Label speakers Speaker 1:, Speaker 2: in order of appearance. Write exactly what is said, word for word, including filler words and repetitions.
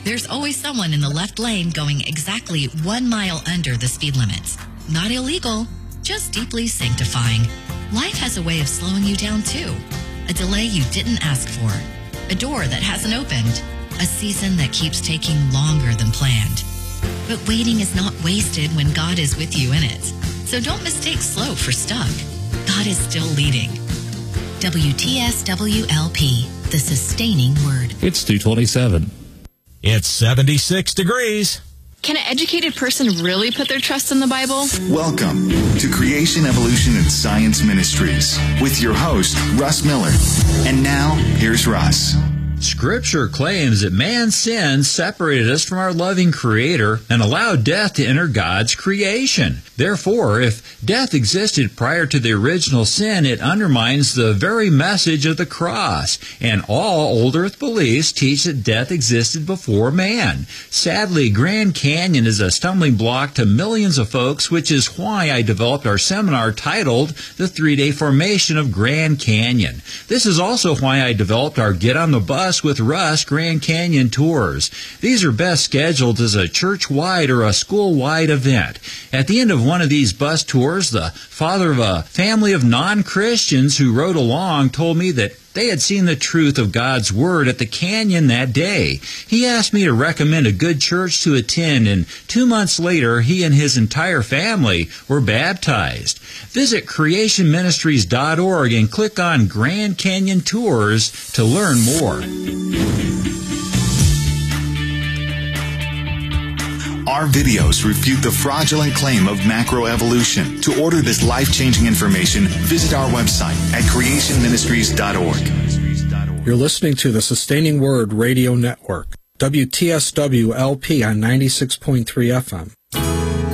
Speaker 1: There's always someone in the left lane going exactly one mile under the speed limits. Not illegal, just deeply sanctifying. Life has a way of slowing you down too. A delay you didn't ask for. A door that hasn't opened. A season that keeps taking longer than planned. But waiting is not wasted when God is with you in it. So don't mistake slow for stuck. God is still leading. W T S W L P, the sustaining word.
Speaker 2: It's two twenty-seven.
Speaker 3: It's seventy-six degrees.
Speaker 4: Can an educated person really put their trust in the Bible?
Speaker 5: Welcome to Creation, Evolution, and Science Ministries with your host, Russ Miller. And now, here's Russ.
Speaker 6: Scripture claims that man's sin separated us from our loving Creator and allowed death to enter God's creation. Therefore, if death existed prior to the original sin, it undermines the very message of the cross. And all old earth beliefs teach that death existed before man. Sadly, Grand Canyon is a stumbling block to millions of folks, which is why I developed our seminar titled The Three-Day Formation of Grand Canyon. This is also why I developed our Get on the Bus with Russ Grand Canyon tours. These are best scheduled as a church-wide or a school-wide event. At the end of one of these bus tours, the father of a family of non-Christians who rode along told me that they had seen the truth of God's Word at the canyon that day. He asked me to recommend a good church to attend, and two months later, he and his entire family were baptized. Visit creation ministries dot org and click on Grand Canyon Tours to learn more.
Speaker 5: Our videos refute the fraudulent claim of macroevolution. To order this life-changing information, visit our website at creation ministries dot org.
Speaker 7: You're listening to the Sustaining Word Radio Network, W T S W L P on ninety-six point three F M.